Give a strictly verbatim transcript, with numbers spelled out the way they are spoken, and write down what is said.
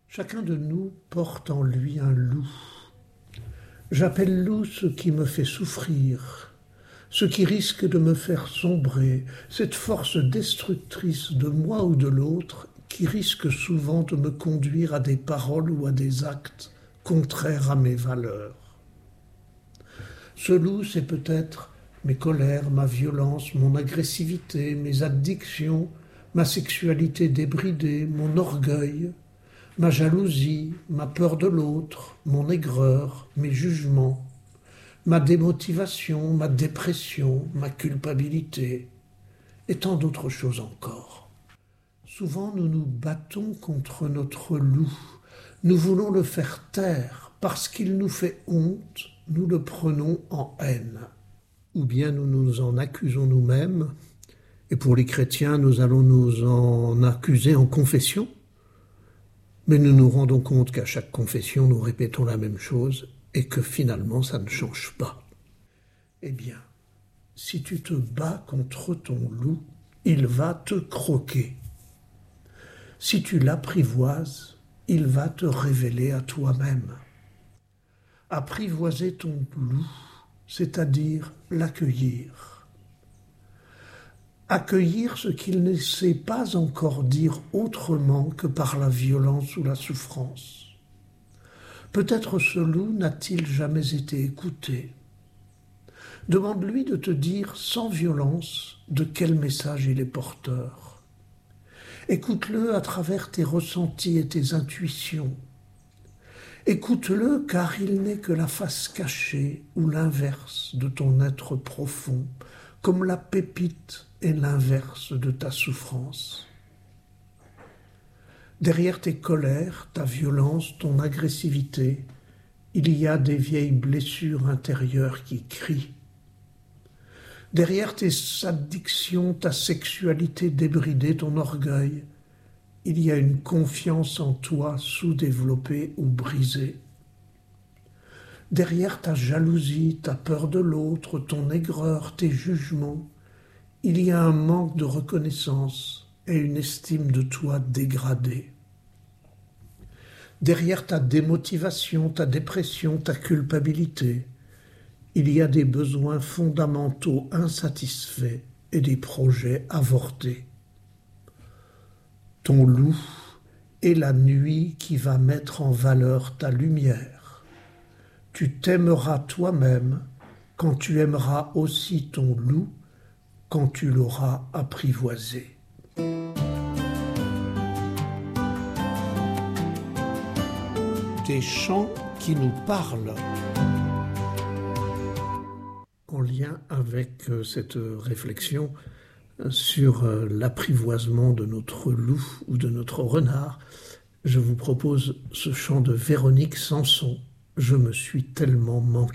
Chacun de nous porte en lui un loup. J'appelle loup ce qui me fait souffrir, ce qui risque de me faire sombrer, cette force destructrice de moi ou de l'autre qui risque souvent de me conduire à des paroles ou à des actes contraires à mes valeurs. Ce loup, c'est peut-être mes colères, ma violence, mon agressivité, mes addictions, ma sexualité débridée, mon orgueil, ma jalousie, ma peur de l'autre, mon aigreur, mes jugements, ma démotivation, ma dépression, ma culpabilité, et tant d'autres choses encore. Souvent nous nous battons contre notre loup, nous voulons le faire taire, parce qu'il nous fait honte, nous le prenons en haine. Ou bien nous nous en accusons nous-mêmes, et pour les chrétiens nous allons nous en accuser en confession. Mais nous nous rendons compte qu'à chaque confession, nous répétons la même chose et que finalement, ça ne change pas. Eh bien, si tu te bats contre ton loup, il va te croquer. Si tu l'apprivoises, il va te révéler à toi-même. Apprivoiser ton loup, c'est-à-dire l'accueillir. Accueillir ce qu'il ne sait pas encore dire autrement que par la violence ou la souffrance. Peut-être ce loup n'a-t-il jamais été écouté. Demande-lui de te dire sans violence de quel message il est porteur. Écoute-le à travers tes ressentis et tes intuitions. Écoute-le car il n'est que la face cachée ou l'inverse de ton être profond, comme la pépite est l'inverse de ta souffrance. Derrière tes colères, ta violence, ton agressivité, il y a des vieilles blessures intérieures qui crient. Derrière tes addictions, ta sexualité débridée, ton orgueil, il y a une confiance en toi sous-développée ou brisée. Derrière ta jalousie, ta peur de l'autre, ton aigreur, tes jugements, il y a un manque de reconnaissance et une estime de toi dégradée. Derrière ta démotivation, ta dépression, ta culpabilité, il y a des besoins fondamentaux insatisfaits et des projets avortés. Ton loup est la nuit qui va mettre en valeur ta lumière. Tu t'aimeras toi-même quand tu aimeras aussi ton loup, quand tu l'auras apprivoisé. Des chants qui nous parlent. En lien avec cette réflexion sur l'apprivoisement de notre loup ou de notre renard, je vous propose ce chant de Véronique Sanson, « Je me suis tellement manqué ».